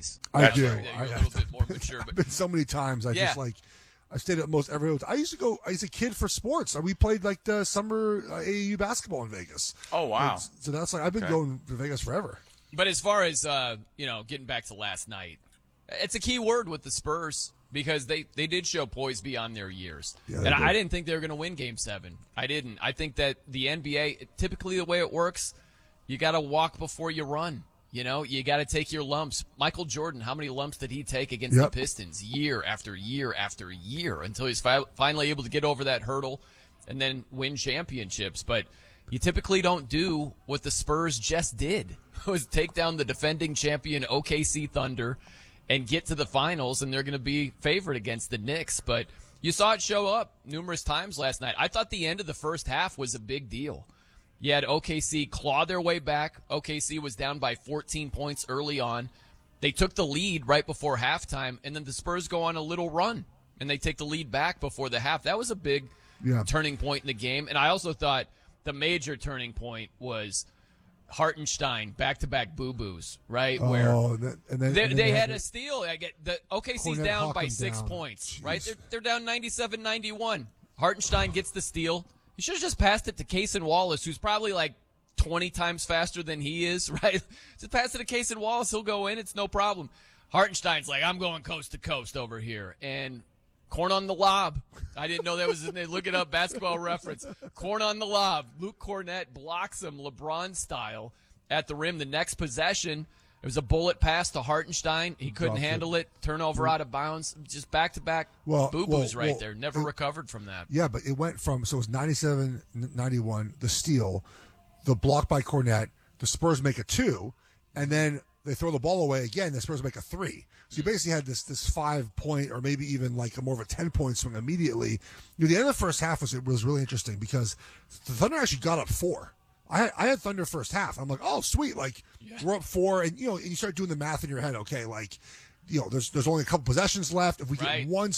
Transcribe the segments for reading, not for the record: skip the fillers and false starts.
parties. I do. You're a little bit more mature. But I've been so many times. I stayed at most every hotel. I used to go as a kid for sports. We played like the summer AAU basketball in Vegas. Oh, wow. So that's like I've been going to Vegas forever. But as far as, getting back to last night, it's a key word with the Spurs because they did show poise beyond their years. Yeah, and I didn't think they were going to win Game 7. I didn't. I think that the NBA, typically the way it works, you got to walk before you run. You got to take your lumps. Michael Jordan, how many lumps did he take against the Pistons year after year after year until he's finally able to get over that hurdle and then win championships? But you typically don't do what the Spurs just did, was take down the defending champion OKC Thunder and get to the finals, and they're going to be favored against the Knicks. But you saw it show up numerous times last night. I thought the end of the first half was a big deal. You had OKC claw their way back. OKC was down by 14 points early on. They took the lead right before halftime, and then the Spurs go on a little run, and they take the lead back before the half. That was a big turning point in the game. And I also thought the major turning point was Hartenstein, back-to-back boo-boos, right? They had a steal. The OKC's down by 6 points, right? They're down 97-91. Hartenstein gets the steal. He should have just passed it to Cason Wallace, who's probably like 20 times faster than he is, right? Just pass it to Cason Wallace. He'll go in. It's no problem. Hartenstein's like, I'm going coast to coast over here. And corn on the lob. I didn't know that was in there. Look it up, Basketball Reference. Corn on the lob. Luke Cornett blocks him LeBron style at the rim. The next possession, it was a bullet pass to Hartenstein. He couldn't handle it. Turnover out of bounds. Just back-to-back boo-boos right there. Never recovered from that. Yeah, but it went from, so it was 97-91, the steal, the block by Cornett, the Spurs make a 2, and then they throw the ball away again, the Spurs make a 3. So you basically had this 5-point or maybe even like a more of a 10-point swing immediately. The end of the first half was really interesting because the Thunder actually got up 4. I had Thunder first half. I'm like, oh, sweet. Like, we're up 4. And, and you start doing the math in your head. Okay, like, there's only a couple possessions left. If we get one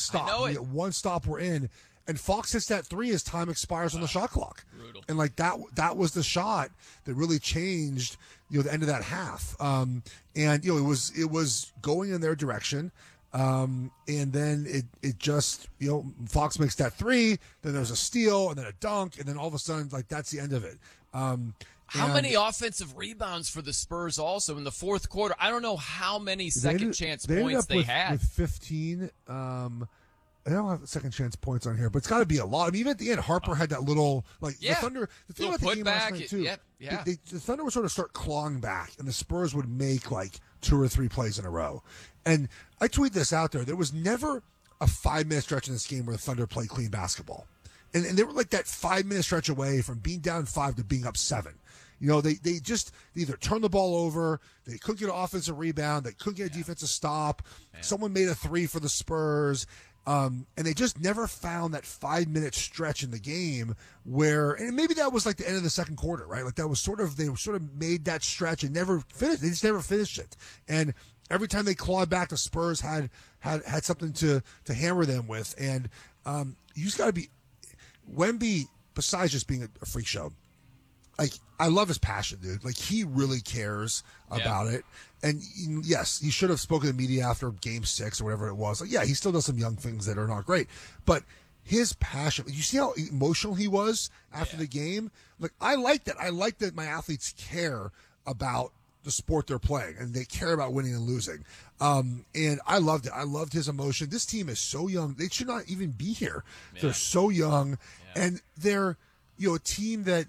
stop, we're in. And Fox hits that 3 as time expires on the shot clock. Brutal. And, like, that was the shot that really changed, the end of that half. And, it was going in their direction. And then it just, Fox makes that 3, then there's a steal, and then a dunk, and then all of a sudden, like, that's the end of it. How many offensive rebounds for the Spurs also in the fourth quarter? I don't know how many second chance points they had. With 15. I don't have second chance points on here, but it's got to be a lot. I mean, even at the end, Harper had that little, like, the Thunder. The thing about the game last night, too, the Thunder would sort of start clawing back, and the Spurs would make, like, 2 or 3 plays in a row. And I tweet this out there. There was never a 5-minute stretch in this game where the Thunder played clean basketball. And they were like that 5-minute stretch away from being down 5 to being up 7. They either turned the ball over, they couldn't get an offensive rebound, they couldn't get a defensive stop. Someone made a 3 for the Spurs. And they just never found that 5-minute stretch in the game where, and maybe that was like the end of the second quarter, right? Like that was they sort of made that stretch and never finished. They just never finished it. And every time they clawed back, the Spurs had something to hammer them with. And you just got to be, Wemby, besides just being a freak show, like, I love his passion, dude. Like, he really cares about it. And yes, he should have spoken to the media after Game 6 or whatever it was. Like, yeah, he still does some young things that are not great. But his passion, you see how emotional he was after the game? Like, I like that. I like that my athletes care about the sport they're playing and they care about winning and losing. And I loved it. I loved his emotion. This team is so young. They should not even be here. Yeah. They're so young. Yeah. And they're, a team that,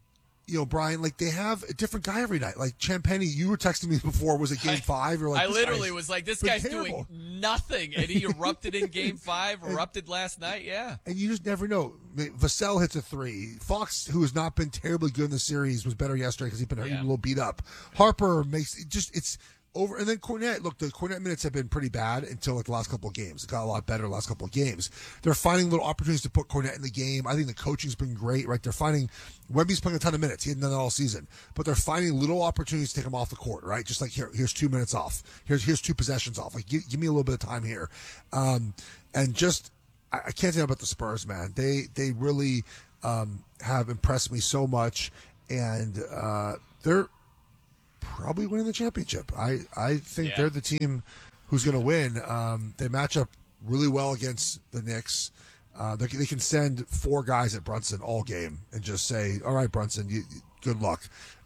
Brian, like, they have a different guy every night. Like, Champagnie, you were texting me before, was it Game 5? Or like, I literally was like, this guy's doing nothing. And he erupted in Game 5, erupted last night, And you just never know. Vassell hits a 3. Fox, who has not been terribly good in the series, was better yesterday because he's been a little beat up. Harper makes it just, it's over. And then Cornett, look, the Cornett minutes have been pretty bad until like the last couple of games. It got a lot better the last couple of games. They're finding little opportunities to put Cornett in the game. I think the coaching's been great, right? They're finding, Wemby's playing a ton of minutes. He hadn't done that all season. But they're finding little opportunities to take him off the court, right? Just like, here's 2 minutes off. Here's 2 possessions off. Like, give me a little bit of time here. And just, I can't say about the Spurs, man. They really have impressed me so much. And they're probably winning the championship. I think they're the team who's going to win. They match up really well against the Knicks. They can send 4 guys at Brunson all game and just say, all right, Brunson, good luck.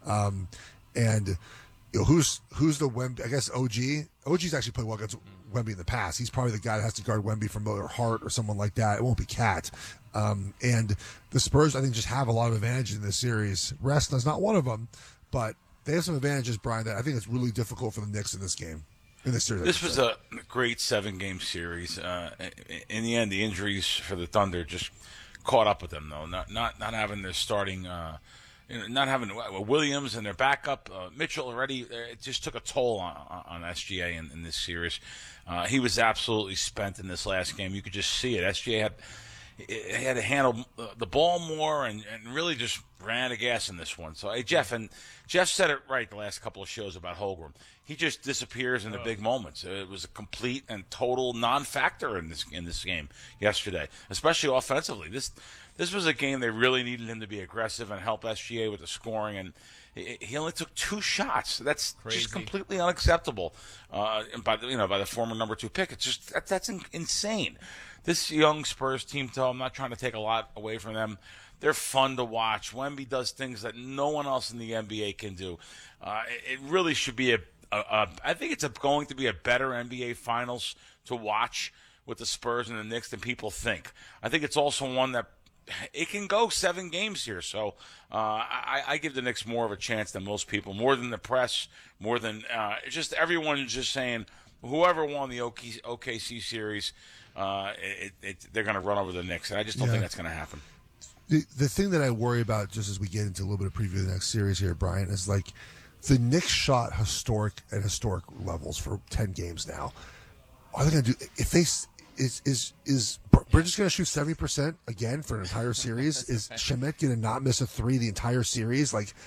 And who's the Wemby? I guess OG. OG's actually played well against Wemby in the past. He's probably the guy that has to guard Wemby from Miller Hart or someone like that. It won't be Cat. And the Spurs, I think, just have a lot of advantages in this series. Rest is not one of them, but they have some advantages, Brian, that I think it's really difficult for the Knicks in this game. This was a great 7-game series. In the end, the injuries for the Thunder just caught up with them, though. Not having their starting, not having Williams and their backup Mitchell already. It just took a toll on SGA in this series. He was absolutely spent in this last game. You could just see it. SGA had to handle the ball more and really just ran out of gas in this one. So, hey, Jeff said it right the last couple of shows about Holmgren. He just disappears in the big moments. It was a complete and total non-factor in this game yesterday, especially offensively. This was a game they really needed him to be aggressive and help SGA with the scoring, and he only took 2 shots. That's crazy. Just completely unacceptable. By the former number 2 pick, it's just that's insane. This young Spurs team, though, I'm not trying to take a lot away from them. They're fun to watch. Wemby does things that no one else in the NBA can do. It really should be I think it's going to be a better NBA Finals to watch with the Spurs and the Knicks than people think. I think it's also one that it can go 7 games here. So I give the Knicks more of a chance than most people, more than the press, more than just everyone just saying whoever won the OKC series, they're going to run over the Knicks. And I just don't think that's going to happen. The thing that I worry about, just as we get into a little bit of preview of the next series here, Brian, is like the Knicks shot historic levels for 10 games now. Are they going to do if they is Bridges going to shoot 70% again for an entire series? Is Shamet going to not miss a 3 the entire series? Like,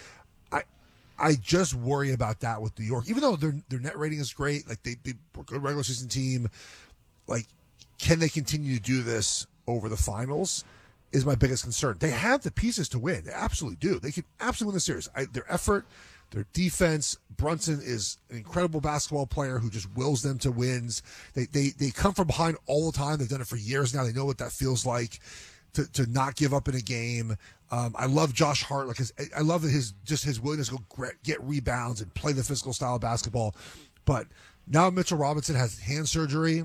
I just worry about that with New York. Even though their net rating is great, like they were a good regular season team. Like, can they continue to do this over the finals? Is my biggest concern. They have the pieces to win. They absolutely do. They can absolutely win the series. Their effort, their defense. Brunson is an incredible basketball player who just wills them to wins. They come from behind all the time. They've done it for years now. They know what that feels like to not give up in a game. I love Josh Hart. I love his willingness to go get rebounds and play the physical style of basketball. But now Mitchell Robinson has hand surgery.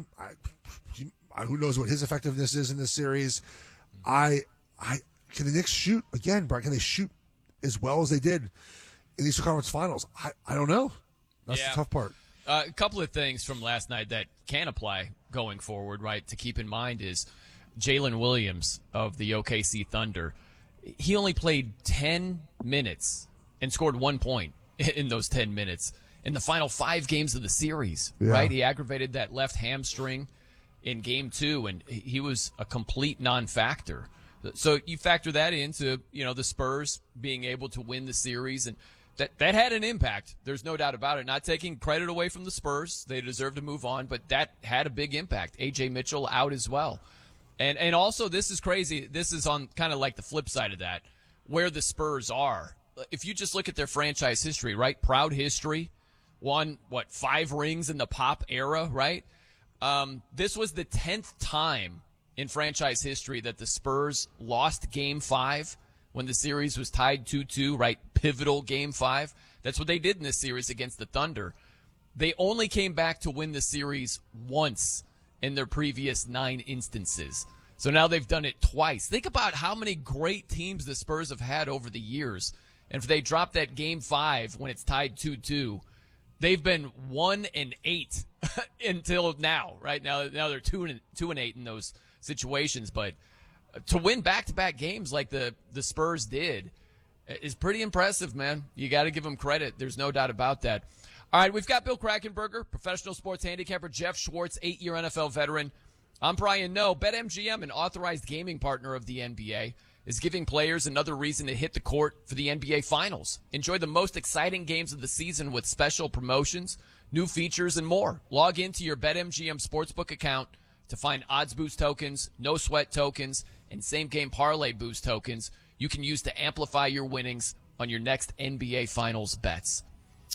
Who knows what his effectiveness is in this series? Can the Knicks shoot again, Brian? Can they shoot as well as they did in these conference finals? I don't know. That's the tough part. A couple of things from last night that can apply going forward, right, to keep in mind is Jalen Williams of the OKC Thunder. He only played 10 minutes and scored 1 point in those 10 minutes in the final 5 games of the series, right? He aggravated that left hamstring in Game 2, and he was a complete non-factor. So you factor that into, the Spurs being able to win the series, and that had an impact. There's no doubt about it. Not taking credit away from the Spurs. They deserve to move on, but that had a big impact. A.J. Mitchell out as well. And also, this is crazy. This is on kind of like the flip side of that, where the Spurs are. If you just look at their franchise history, right? Proud history. Won, 5 rings in the Pop era, right? This was the 10th time in franchise history that the Spurs lost Game 5 when the series was tied 2-2, right? Pivotal Game 5. That's what they did in this series against the Thunder. They only came back to win the series once in their previous 9 instances. So now they've done it twice. Think about how many great teams the Spurs have had over the years. And if they drop that Game 5 when it's tied 2-2, they've been 1-8 until now, right? Now they're 2-8 in those situations. But to win back-to-back games like the Spurs did is pretty impressive, man. You got to give them credit. There's no doubt about that. All right, we've got Bill Krackomberger, professional sports handicapper, Jeff Schwartz, 8-year NFL veteran. I'm Brian Noe. BetMGM, an authorized gaming partner of the NBA, is giving players another reason to hit the court for the NBA Finals. Enjoy the most exciting games of the season with special promotions, new features, and more. Log into your BetMGM Sportsbook account to find odds boost tokens, no sweat tokens, and same-game parlay boost tokens you can use to amplify your winnings on your next NBA Finals bets.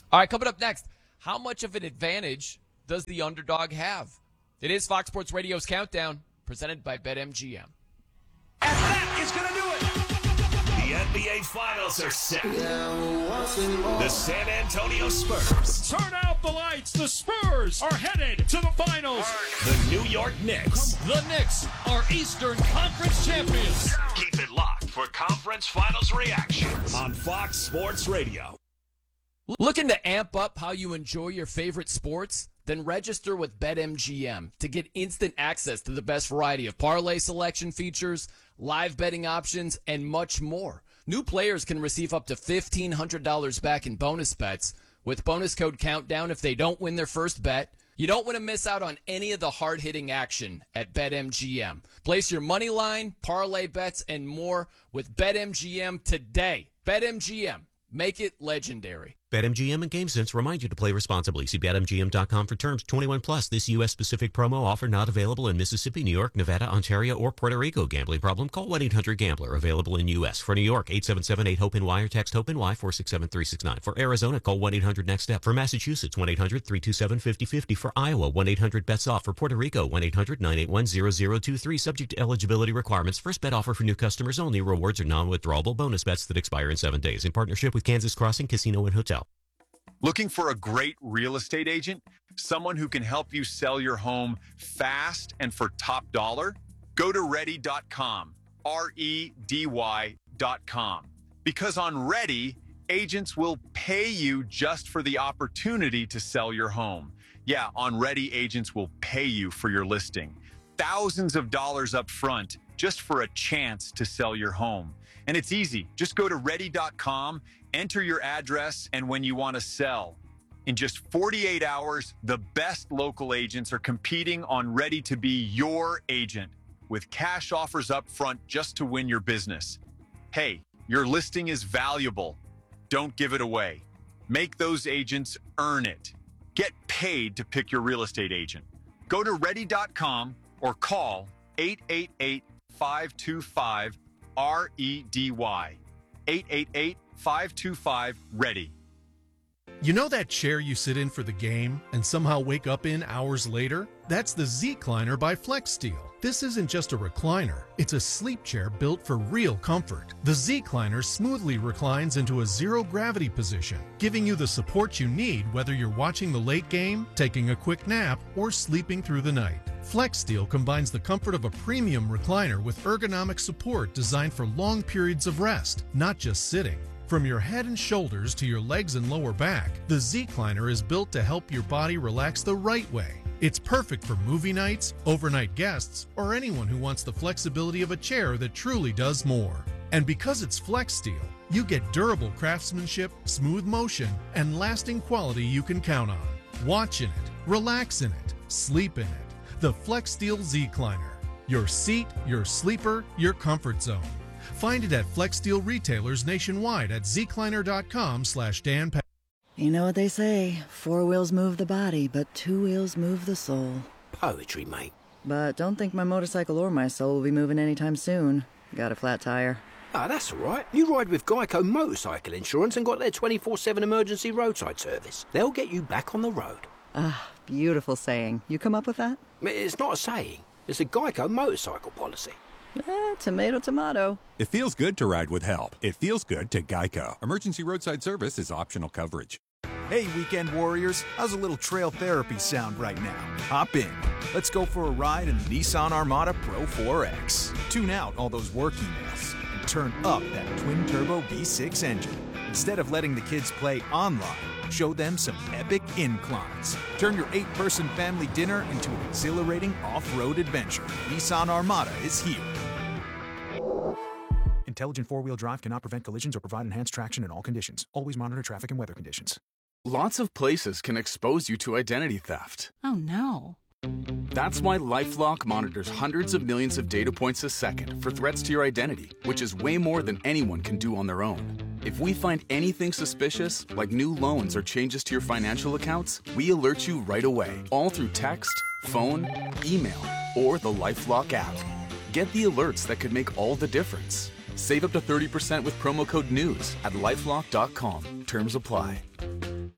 All right, coming up next, how much of an advantage does the underdog have? It is Fox Sports Radio's Countdown, presented by BetMGM. And that is going to do it. The NBA Finals are set. The San Antonio Spurs. Turn out the lights. The Spurs are headed to the finals. The New York Knicks. The Knicks are Eastern Conference champions. Keep it locked for Conference Finals reactions on Fox Sports Radio. Looking to amp up how you enjoy your favorite sports? Then register with BetMGM to get instant access to the best variety of parlay selection features, live betting options, and much more. New players can receive up to $1,500 back in bonus bets with bonus code Countdown if they don't win their first bet. You don't want to miss out on any of the hard-hitting action at BetMGM. Place your money line, parlay bets, and more with BetMGM today. BetMGM. Make it legendary. BetMGM and GameSense remind you to play responsibly. See BetMGM.com for terms. 21 plus. This U.S.-specific promo offer not available in Mississippi, New York, Nevada, Ontario, or Puerto Rico. Gambling problem? Call 1-800-GAMBLER. Available in U.S. For New York, 877-8-HOPE-NY or text HOPE-NY 467-369. For Arizona, call 1-800-NEXT-STEP. For Massachusetts, 1-800-327-5050. For Iowa, 1-800-BETS-OFF. For Puerto Rico, 1-800-981-0023. Subject to eligibility requirements. First bet offer for new customers only. Rewards are non-withdrawable bonus bets that expire in 7 days. In partnership with Kansas Crossing Casino and Hotel. Looking for a great real estate agent? Someone who can help you sell your home fast and for top dollar? Go to ready.com, REDY.com. Because on Ready, agents will pay you just for the opportunity to sell your home. Yeah, on Ready, agents will pay you for your listing. Thousands of dollars up front just for a chance to sell your home. And it's easy. Just go to ready.com, enter your address, and when you want to sell. In just 48 hours, the best local agents are competing on Ready to be your agent with cash offers up front just to win your business. Hey, your listing is valuable. Don't give it away. Make those agents earn it. Get paid to pick your real estate agent. Go to ready.com or call 888-525-REDY. 888-525-READY. You know that chair you sit in for the game and somehow wake up in hours later? That's the Z-Cliner by FlexSteel. This isn't just a recliner, it's a sleep chair built for real comfort. The Z-Cliner smoothly reclines into a zero-gravity position, giving you the support you need whether you're watching the late game, taking a quick nap, or sleeping through the night. FlexSteel combines the comfort of a premium recliner with ergonomic support designed for long periods of rest, not just sitting. From your head and shoulders to your legs and lower back, the Z-Cliner is built to help your body relax the right way. It's perfect for movie nights, overnight guests, or anyone who wants the flexibility of a chair that truly does more. And because it's FlexSteel, you get durable craftsmanship, smooth motion, and lasting quality you can count on. Watch in it, relax in it, sleep in it. The FlexSteel Z-Cliner. Your seat, your sleeper, your comfort zone. Find it at FlexSteel retailers nationwide at zcliner.com/Dan. You know what they say, 4 wheels move the body, but 2 wheels move the soul. Poetry, mate. But don't think my motorcycle or my soul will be moving anytime soon. Got a flat tire. Ah, that's all right. You ride with Geico Motorcycle Insurance and got their 24/7 emergency roadside service. They'll get you back on the road. Ah, beautiful saying. You come up with that? It's not a saying. It's a Geico motorcycle policy. Tomato, tomato. It feels good to ride with help. It feels good to Geico. Emergency roadside service is optional coverage. Hey, weekend warriors. How's a little trail therapy sound right now? Hop in. Let's go for a ride in the Nissan Armada Pro 4X. Tune out all those work emails and turn up that twin-turbo V6 engine. Instead of letting the kids play online, show them some epic inclines. Turn your 8-person family dinner into an exhilarating off-road adventure. Nissan Armada is here. Intelligent 4-wheel drive cannot prevent collisions or provide enhanced traction in all conditions. Always monitor traffic and weather conditions. Lots of places can expose you to identity theft. Oh no. That's why LifeLock monitors hundreds of millions of data points a second for threats to your identity, which is way more than anyone can do on their own. If we find anything suspicious, like new loans or changes to your financial accounts, we alert you right away, all through text, phone, email, or the LifeLock app. Get the alerts that could make all the difference. Save up to 30% with promo code NEWS at LifeLock.com. Terms apply.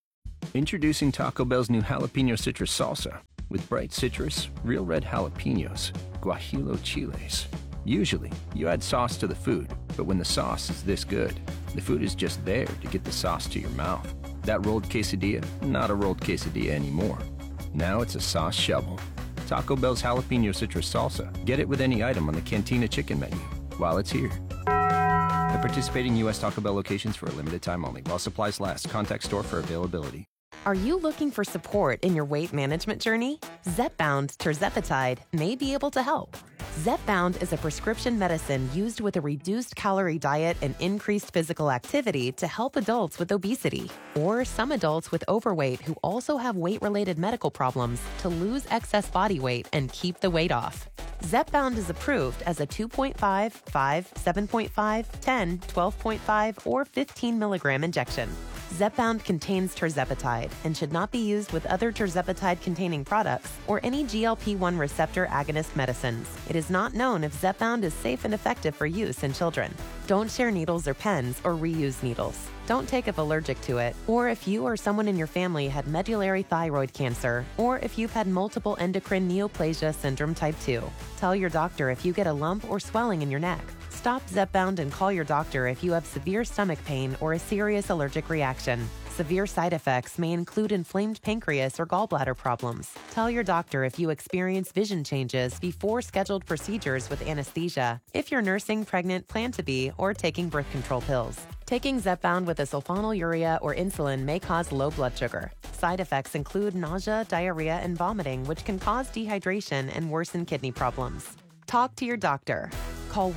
Introducing Taco Bell's new Jalapeno Citrus Salsa. With bright citrus, real red jalapenos, guajillo chiles. Usually, you add sauce to the food, but when the sauce is this good, the food is just there to get the sauce to your mouth. That rolled quesadilla, not a rolled quesadilla anymore. Now it's a sauce shovel. Taco Bell's Jalapeno Citrus Salsa. Get it with any item on the Cantina Chicken menu while it's here. At participating U.S. Taco Bell locations for a limited time only. While supplies last. Contact store for availability. Are you looking for support in your weight management journey? Zepbound tirzepatide may be able to help. Zepbound is a prescription medicine used with a reduced calorie diet and increased physical activity to help adults with obesity or some adults with overweight who also have weight-related medical problems to lose excess body weight and keep the weight off. Zepbound is approved as a 2.5, 5, 7.5, 10, 12.5, or 15 milligram injection. Zepbound contains tirzepatide and should not be used with other tirzepatide-containing products or any GLP-1 receptor agonist medicines. It is not known if Zepbound is safe and effective for use in children. Don't share needles or pens or reuse needles. Don't take if allergic to it, or if you or someone in your family had medullary thyroid cancer, or if you've had multiple endocrine neoplasia syndrome type 2. Tell your doctor if you get a lump or swelling in your neck. Stop Zepbound and call your doctor if you have severe stomach pain or a serious allergic reaction. Severe side effects may include inflamed pancreas or gallbladder problems. Tell your doctor if you experience vision changes before scheduled procedures with anesthesia, if you're nursing, pregnant, plan to be, or taking birth control pills. Taking Zepbound with a sulfonylurea or insulin may cause low blood sugar. Side effects include nausea, diarrhea, and vomiting, which can cause dehydration and worsen kidney problems. Talk to your doctor. Call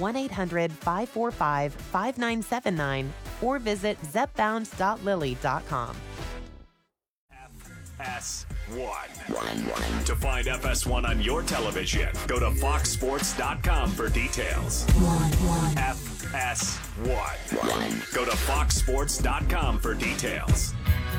1-800-545-5979 or visit zepbound.lilly.com. FS1. To find FS1 on your television, go to foxsports.com for details. FS1. Go to foxsports.com for details.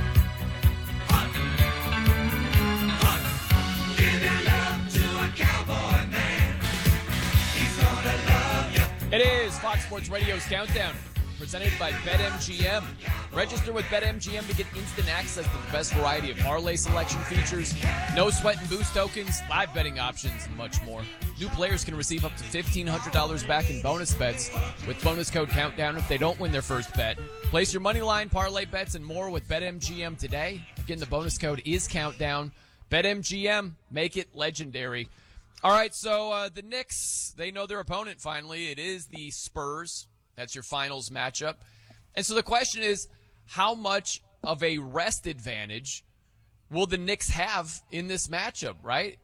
It is Fox Sports Radio's Countdown, presented by BetMGM. Register with BetMGM to get instant access to the best variety of parlay selection features, no sweat and boost tokens, live betting options, and much more. New players can receive up to $1,500 back in bonus bets with bonus code Countdown if they don't win their first bet. Place your money line, parlay bets, and more with BetMGM today. Again, the bonus code is Countdown. BetMGM, make it legendary. All right, so the Knicks, they know their opponent finally. It is the Spurs. That's your finals matchup. And so the question is, how much of a rest advantage will the Knicks have in this matchup, right?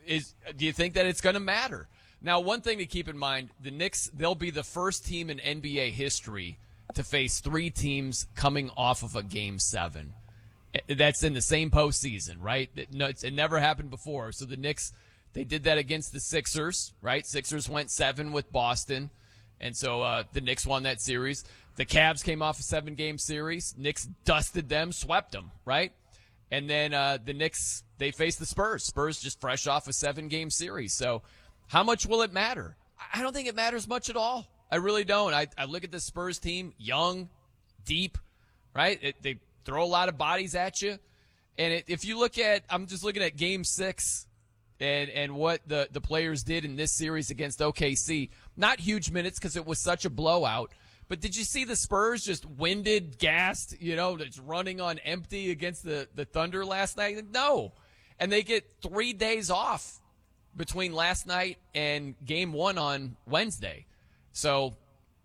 Do you think that it's going to matter? Now, one thing to keep in mind, the Knicks, they'll be the first team in NBA history to face three teams coming off of a Game 7. That's in the same postseason, right? It never happened before. So the Knicks, they did that against the Sixers, right? Sixers went 7 with Boston, and so the Knicks won that series. The Cavs came off a 7-game series. Knicks dusted them, swept them, right? And then the Knicks, they faced the Spurs. Spurs just fresh off a 7-game series. So how much will it matter? I don't think it matters much at all. I really don't. I look at the Spurs team, young, deep, right? They throw a lot of bodies at you. And if you look at, I'm just looking at Game 6 and what the players did in this series against OKC. Not huge minutes because it was such a blowout. But did you see the Spurs just winded, gassed, just running on empty against the Thunder last night? No. And they get 3 days off between last night and Game 1 on Wednesday. So,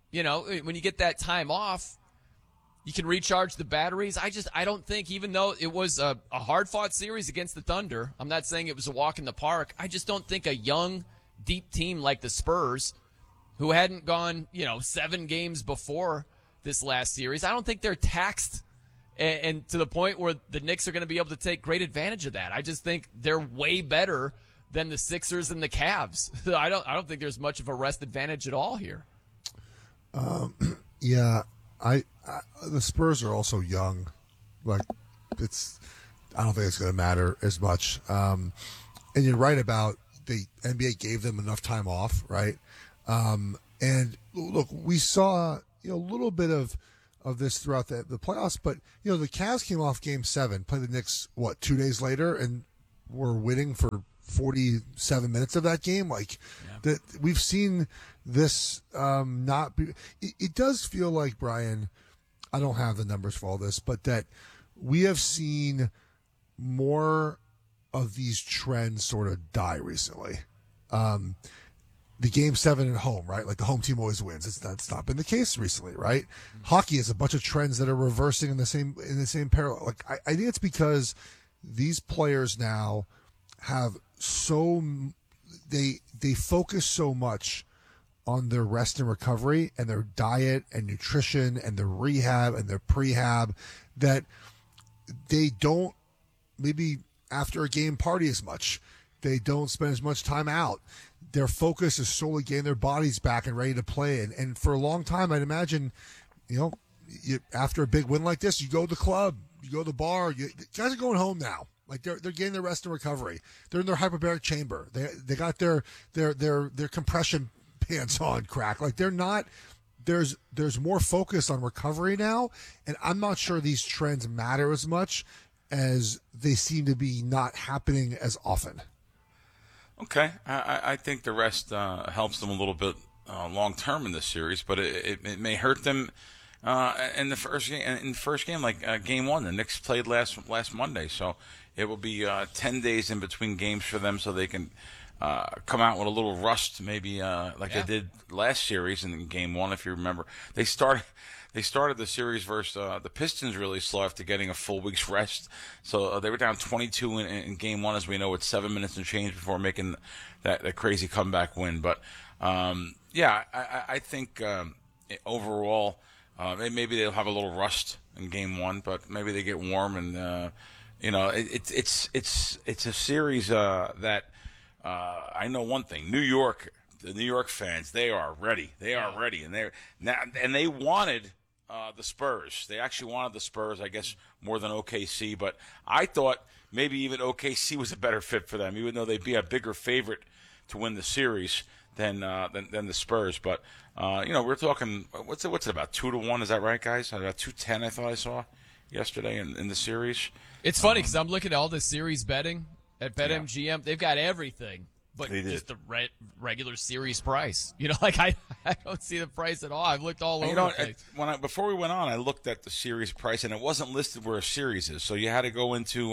when you get that time off, you can recharge the batteries. I don't think, even though it was a hard-fought series against the Thunder, I'm not saying it was a walk in the park, I just don't think a young, deep team like the Spurs, who hadn't gone, 7 games before this last series, I don't think they're taxed and to the point where the Knicks are going to be able to take great advantage of that. I just think they're way better than the Sixers and the Cavs. I don't think there's much of a rest advantage at all here. Yeah, the Spurs are also young. I don't think it's going to matter as much. And you're right about the NBA gave them enough time off, right? And look, we saw a little bit of of this throughout the playoffs. But, the Cavs came off Game 7, played the Knicks, 2 days later, and were winning for 47 minutes of that game. That we've seen this not be. It does feel like, Brian, I don't have the numbers for all this, but that we have seen more of these trends sort of die recently. The Game 7 at home, right? Like the home team always wins. That's not been the case recently, right? Mm-hmm. Hockey has a bunch of trends that are reversing in the same parallel. I think it's because these players now have they focus so much on their rest and recovery and their diet and nutrition and their rehab and their prehab that they don't maybe after a game party as much. They don't spend as much time out. Their focus is solely getting their bodies back and ready to play. And for a long time, I'd imagine, after a big win like this, you go to the club, you go to the bar. Guys are going home now. Like they're getting their rest and recovery. They're in their hyperbaric chamber. They got their compression pants on, crack. Like they're not. There's more focus on recovery now, and I'm not sure these trends matter as much as they seem to be not happening as often. Okay, I think the rest helps them a little bit long term in this series, but it may hurt them in the first game. Like Game 1, the Knicks played last Monday, so it will be 10 days in between games for them, so they can come out with a little rust, maybe they did last series in Game 1. If you remember, they started the series versus the Pistons really slow after getting a full week's rest. So they were down 22 in Game 1, as we know, with 7 minutes and change before making that crazy comeback win. But, I think overall maybe they'll have a little rust in Game 1, but maybe they get warm. And, it's a series that I know one thing. The New York fans, they are ready. They are ready. And they wanted the Spurs. They actually wanted the Spurs, I guess, more than OKC. But I thought maybe even OKC was a better fit for them, even though they'd be a bigger favorite to win the series than the Spurs. But we're talking what's it about 2-1? Is that right, guys? About 210, I thought I saw yesterday in the series. It's funny because I'm looking at all the series betting at BetMGM. Yeah. They've got everything. But just the regular series price. I don't see the price at all. I've looked all over the place. Before we went on, I looked at the series price, and it wasn't listed where a series is. So you had to go into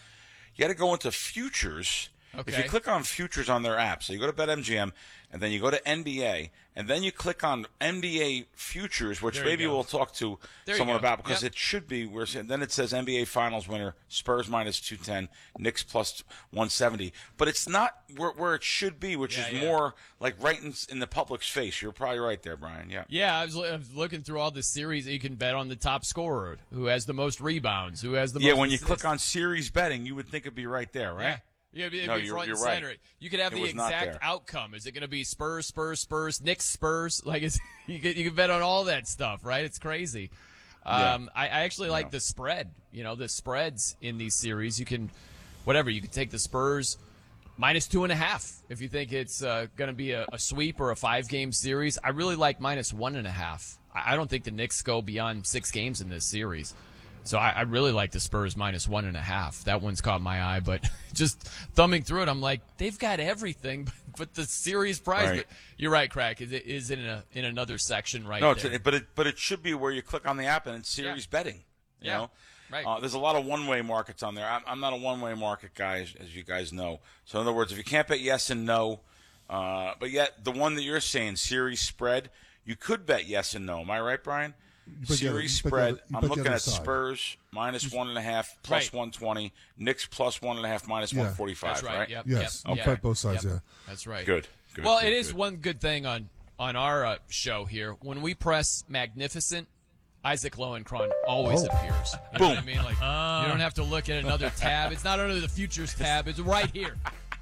futures. Okay. If you click on futures on their app, so you go to BetMGM, and then you go to NBA, and then you click on NBA futures, which maybe we'll talk to someone about because it should be. Then it says NBA Finals winner, Spurs minus 210, Knicks plus 170. But it's not where it should be, which is more like right in the public's face. You're probably right there, Brian. Yeah. Yeah, I was looking through all the series that you can bet on the top scorer, who has the most rebounds, who has the most when you click on series betting, you would think it'd be right there, right? Yeah. You're right. You could have the exact outcome. Is it going to be Spurs, Knicks, Spurs? You can bet on all that stuff, right? It's crazy. I actually like the spread. The spreads in these series. You can take the Spurs minus 2.5 if you think it's going to be a sweep or a 5-game series. I really like minus 1.5. I don't think the Knicks go beyond 6 games in this series. So I really like the Spurs minus 1.5. That one's caught my eye, but just thumbing through it, I'm like, they've got everything, but the series prize. Right. But you're right, Crack. It is in another section right there. No, but it should be where you click on the app and it's series betting. You know, right. There's a lot of one-way markets on there. I'm not a one-way market guy, as you guys know. So in other words, if you can't bet yes and no, but yet the one that you're saying, series spread, you could bet yes and no. Am I right, Brian? Series spread. I'm looking at Spurs minus 1.5 plus 120, Knicks plus 1.5 minus 145. That's right. Yep. Yes. Yep. I'll bet both sides. Yep. Yeah. That's right. Good. Well, it is one good thing on our show here. When we press Magnificent, Isaac Lowenkron always appears. You know what I mean? You don't have to look at another tab. It's not under the futures tab. It's right here.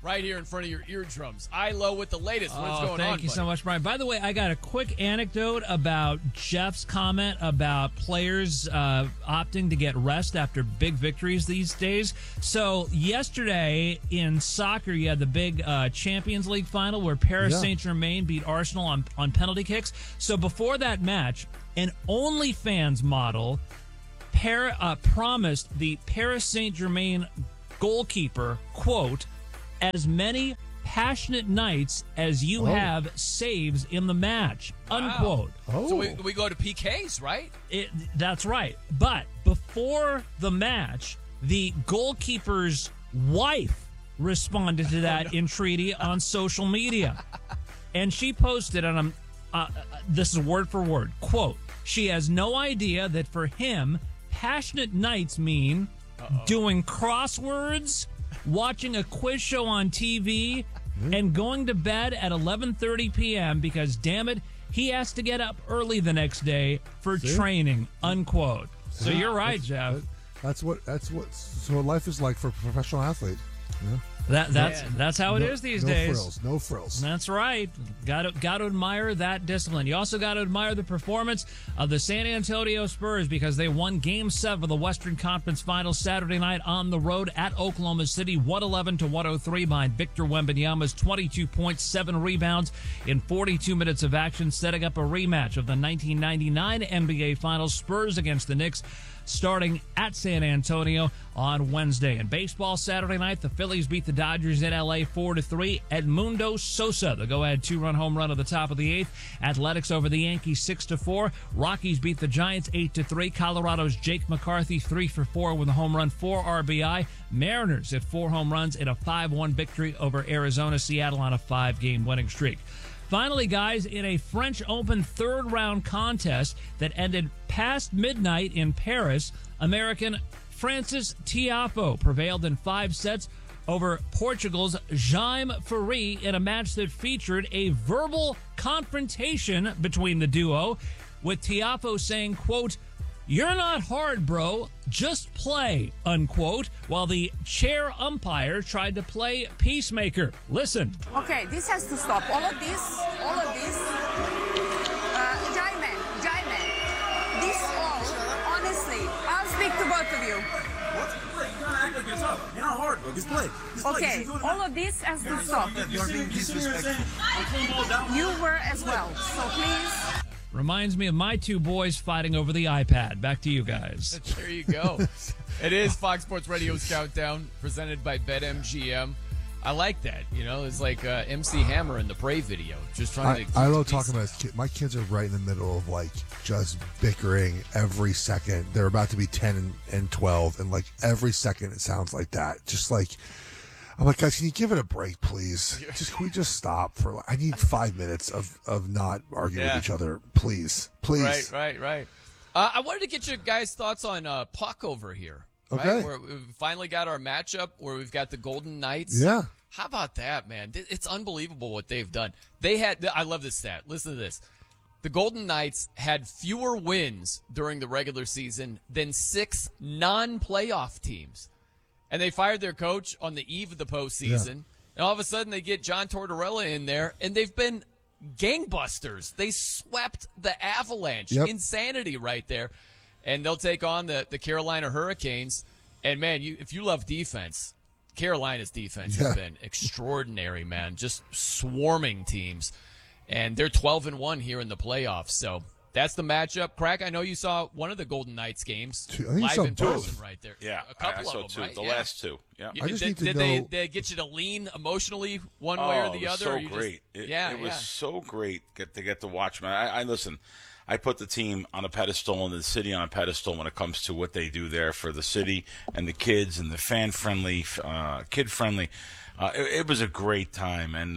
right here in front of your eardrums. Ilo with the latest. What's going on, Thank you so much, Brian. By the way, I got a quick anecdote about Jeff's comment about players opting to get rest after big victories these days. So yesterday in soccer, you had the big Champions League final where Paris Saint-Germain beat Arsenal on penalty kicks. So before that match, an OnlyFans model promised the Paris Saint-Germain goalkeeper, quote, as many passionate nights as you have saves in the match, unquote. So we go to PKs, right? That's right. But before the match, the goalkeeper's wife responded to that entreaty on social media. And she posted, and this is word for word, quote, she has no idea that for him, passionate nights mean doing crosswords, watching a quiz show on TV, and going to bed at 11:30 p.m. because, damn it, he has to get up early the next day for training, unquote. So you're right, Jeff. That's what life is like for a professional athlete. Yeah. That's how it is these days. No frills. That's right. Got to admire that discipline. You also got to admire the performance of the San Antonio Spurs because they won Game 7 of the Western Conference Finals Saturday night on the road at Oklahoma City, 111-103 behind Victor Wembanyama's 22 points, 7 rebounds in 42 minutes of action, setting up a rematch of the 1999 NBA Finals, Spurs against the Knicks, starting at San Antonio on Wednesday. In baseball Saturday night, the Phillies beat the Dodgers in L.A. 4-3. Edmundo Sosa, the go-ahead 2-run home run at the top of the 8th. Athletics over the Yankees 6-4. Rockies beat the Giants 8-3. Colorado's Jake McCarthy 3-for-4 with a home run, 4 RBI. Mariners hit 4 home runs in a 5-1 victory over Arizona. Seattle on a 5-game winning streak. Finally, guys, in a French Open third-round contest that ended past midnight in Paris, American Francis Tiafoe prevailed in 5 sets over Portugal's Jaime Ferri in a match that featured a verbal confrontation between the duo, with Tiafoe saying, quote, "You're not hard, bro. Just play," unquote, while the chair umpire tried to play peacemaker. Listen. Okay, this has to stop. All of this. Jaime, this all, honestly, I'll speak to both of you. What? You're not acting like you're tough. You're not hard, bro. Just play. Okay, all of this has to stop. You're being disrespectful. You were as well, so please. Reminds me of my 2 boys fighting over the iPad. Back to you guys. There you go. It is Fox Sports Radio's Countdown, presented by BetMGM. I like that. You know, it's like MC Hammer in the Brave video. Just trying to. I love talking about kids. My kids are right in the middle of just bickering every second. They're about to be 10 and 12, and every second it sounds like that. Just I'm like, guys, can you give it a break, please? Can we just stop for? I need 5 minutes of not arguing with each other, please. Right. I wanted to get your guys' thoughts on Puck over here. Okay. Right? Where we've finally got our matchup where we've got the Golden Knights. Yeah. How about that, man? It's unbelievable what they've done. I love this stat. Listen to this. The Golden Knights had fewer wins during the regular season than 6 non-playoff teams. And they fired their coach on the eve of the postseason. Yeah. And all of a sudden they get John Tortorella in there, and they've been gangbusters. They swept the Avalanche. Yep. Insanity right there. And they'll take on the Carolina Hurricanes. And, man, if you love defense, Carolina's defense has been extraordinary, man. Just swarming teams. And they're 12-1 here in the playoffs. So that's the matchup. Crack, I know you saw one of the Golden Knights games live in person right there. Yeah, a couple I saw of them, 2. right? The last 2. Yeah. I just need to did know. They get you to lean emotionally one way or the other? So great. It was so great to get to watch. Man, I listen. I put the team on a pedestal and the city on a pedestal when it comes to what they do there for the city and the kids and the fan-friendly, kid-friendly. It was a great time, and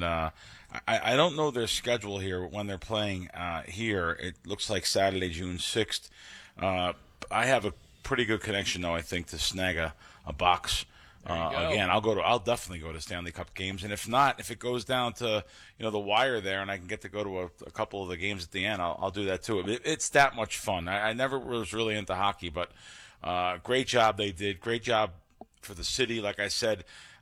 I don't know their schedule here when they're playing here. It looks like Saturday, June 6th. I have a pretty good connection, though, I think, to snag a box. Again, I'll definitely go to Stanley Cup games, and if not, if it goes down to the wire there, and I can get to go to a couple of the games at the end, I'll do that too. It's that much fun. I never was really into hockey, but great job they did. Great job for the city. Like I said,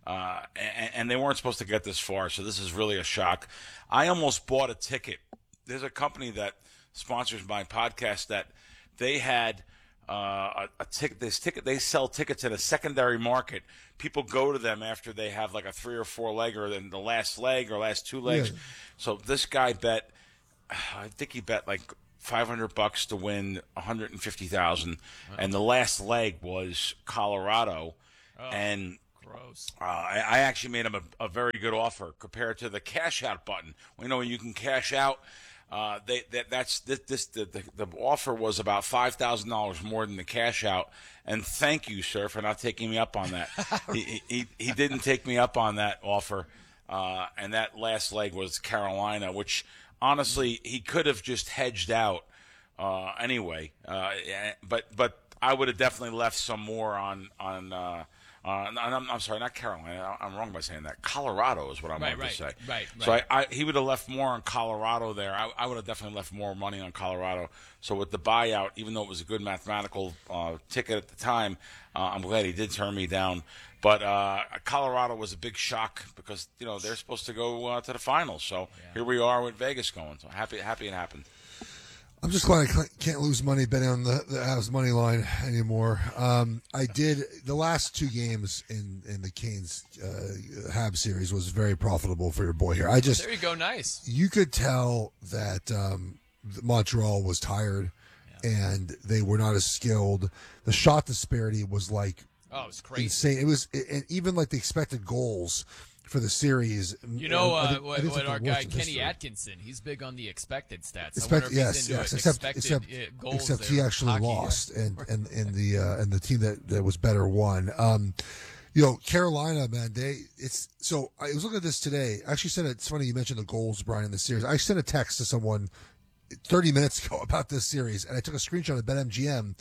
and they weren't supposed to get this far, so this is really a shock. I almost bought a ticket. There's a company that sponsors my podcast that they had a ticket. They sell tickets in a secondary market. People go to them after they have like a 3 or 4 legger, and the last leg or last 2 legs. Yeah. So this guy bet, I think he bet like $500 to win $150,000, and the last leg was Colorado, and gross. I actually made him a very good offer compared to the cash out button. Well, when you can cash out. The offer was about $5,000 more than the cash out, and thank you, sir, for not taking me up on that. he didn't take me up on that offer, and that last leg was Carolina, which honestly he could have just hedged out anyway. But I would have definitely left some more on. I'm sorry, not Carolina. I'm wrong by saying that. Colorado is what I meant to say. Right. So he would have left more on Colorado there. I would have definitely left more money on Colorado. So with the buyout, even though it was a good mathematical ticket at the time, I'm glad he did turn me down. But Colorado was a big shock because they're supposed to go to the finals. So here we are with Vegas going. So happy it happened. I'm just glad I can't lose money betting on the Avs money line anymore. I did the last 2 games in the Canes Habs series was very profitable for your boy here. There you go, nice. You could tell that Montreal was tired and they were not as skilled. The shot disparity was like it was crazy, insane. It was, and even like the expected goals for the series. What our guy Kenny Atkinson, he's big on the expected stats. Except he actually lost, and the team that was better won. Carolina, man, I was looking at this today. I actually said it's funny you mentioned the goals, Brian, in the series. I sent a text to someone 30 minutes ago about this series, and I took a screenshot of BetMGM,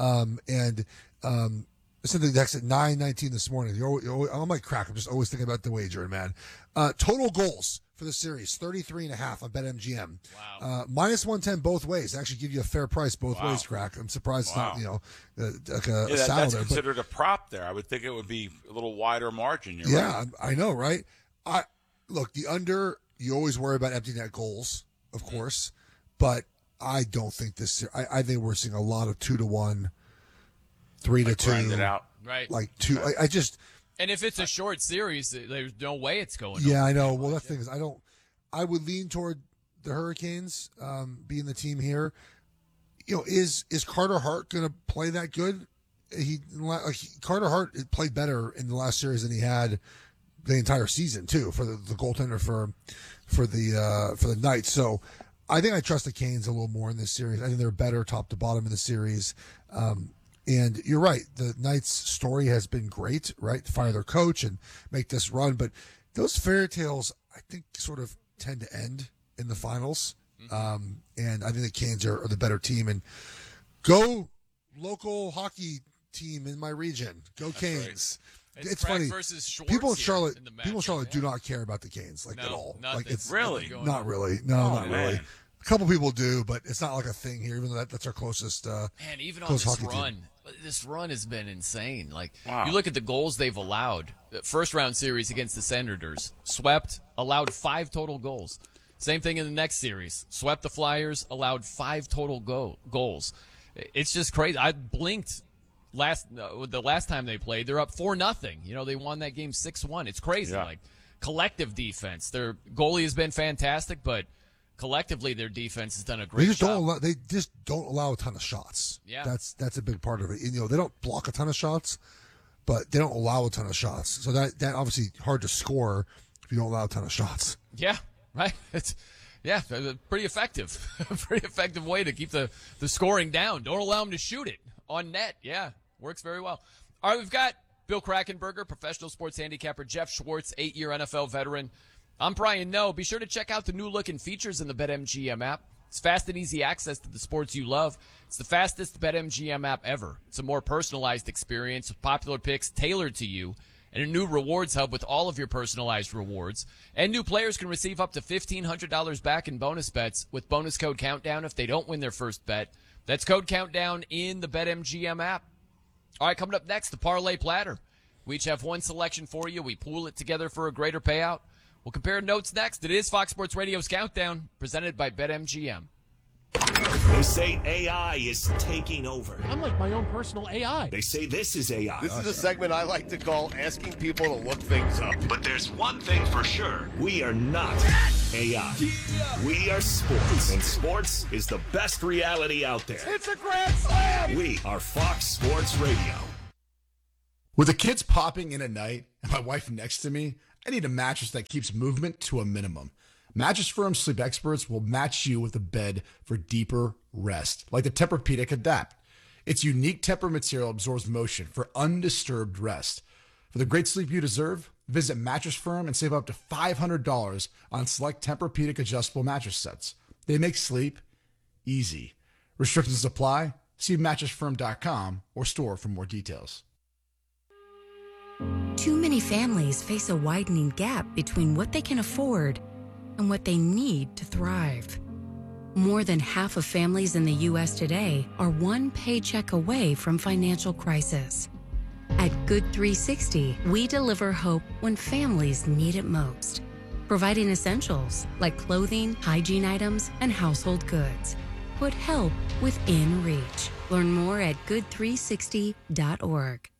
I sent the text at 9:19 this morning. I'm like crack. I'm just always thinking about the wagering, man. Total goals for the series, 33.5 on BetMGM. Wow. Minus 110 both ways. They actually give you a fair price both ways, crack. I'm surprised it's not, like a saddle that's there. Considered a prop there. I would think it would be a little wider margin. Right. I know, right? Look, the under, you always worry about empty net goals, of course, but I don't think this. I think we're seeing a lot of 2-1. 3-2, grind it out. Right? Like 2. I just. And if it's a short series, there's no way it's going. Yeah, I know. Well, that thing is, I would lean toward the Hurricanes being the team here. Is Carter Hart going to play that good? Carter Hart played better in the last series than he had the entire season too for the goaltender for the Knights. So I think I trust the Canes a little more in this series. I think they're better top to bottom in the series. And you're right. The Knights' story has been great, right? To fire their coach and make this run. But those fairy tales, I think, sort of tend to end in the finals. Mm-hmm. And I think the Canes are the better team. And go local hockey team in my region. Go Canes. Right. It's funny. People in Charlotte, do not care about the Canes at all. It's really not really. No, not really. A couple people do, but it's not like a thing here. Even though that's our closest. Man, even on this run, this run has been insane. You look at the goals they've allowed. The first round series against the Senators, swept, allowed 5 total goals. Same thing in the next series, swept the Flyers, allowed 5 total goals. It's just crazy. I blinked the last time they played. They're up 4-0. They won that game 6-1. It's crazy. Yeah. Collective defense. Their goalie has been fantastic, but collectively, their defense has done a great job. They just don't allow a ton of shots. Yeah, that's a big part of it. They don't block a ton of shots, but they don't allow a ton of shots. So that obviously hard to score if you don't allow a ton of shots. Yeah, right. It's pretty effective. Pretty effective way to keep the scoring down. Don't allow them to shoot it on net. Yeah, works very well. All right, we've got Bill Krackomberger, professional sports handicapper, Jeff Schwartz, 8-year NFL veteran. I'm Brian Noe. Be sure to check out the new look and features in the BetMGM app. It's fast and easy access to the sports you love. It's the fastest BetMGM app ever. It's a more personalized experience with popular picks tailored to you and a new rewards hub with all of your personalized rewards. And new players can receive up to $1,500 back in bonus bets with bonus code Countdown if they don't win their first bet. That's code Countdown in the BetMGM app. All right, coming up next, the Parlay Platter. We each have one selection for you. We pool it together for a greater payout. We'll compare notes next. It is Fox Sports Radio's Countdown, presented by BetMGM. They say AI is taking over. I'm like my own personal AI. They say this is AI. This is a segment I like to call asking people to look things up. But there's one thing for sure. We are not AI. We are sports. And sports is the best reality out there. It's a grand slam! We are Fox Sports Radio. With the kids popping in at night and my wife next to me, I need a mattress that keeps movement to a minimum. Mattress Firm sleep experts will match you with a bed for deeper rest, like the Tempur-Pedic Adapt. Its unique Tempur material absorbs motion for undisturbed rest. For the great sleep you deserve, visit Mattress Firm and save up to $500 on select Tempur-Pedic adjustable mattress sets. They make sleep easy. Restrictions apply. See mattressfirm.com or store for more details. Too many families face a widening gap between what they can afford and what they need to thrive. More than half of families in the U.S. today are one paycheck away from financial crisis. At Good 360, we deliver hope when families need it most, providing essentials like clothing, hygiene items, and household goods. Put help within reach. Learn more at good360.org.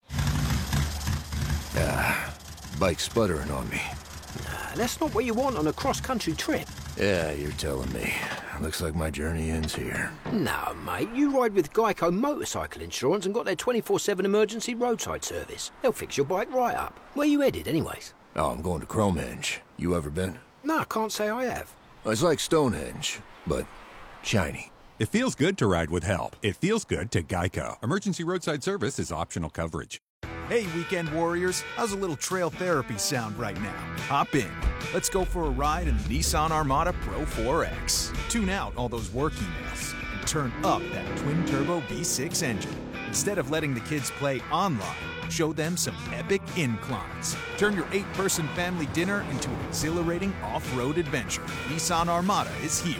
Bike sputtering on me. That's not what you want on a cross-country trip. Yeah, you're telling me. Looks like my journey ends here. No, mate. You ride with Geico Motorcycle Insurance and got their 24/7 emergency roadside service. They'll fix your bike right up. Where you headed, anyways? Oh, I'm going to Cromehenge. You ever been? No, I can't say I have. It's like Stonehenge, but shiny. It feels good to ride with help. It feels good to Geico. Emergency roadside service is optional coverage. Hey, weekend warriors, how's a little trail therapy sound right now? Hop in. Let's go for a ride in the Nissan Armada Pro 4X. Tune out all those work emails and turn up that twin-turbo V6 engine. Instead of letting the kids play online, show them some epic inclines. Turn your 8-person family dinner into an exhilarating off-road adventure. Nissan Armada is here.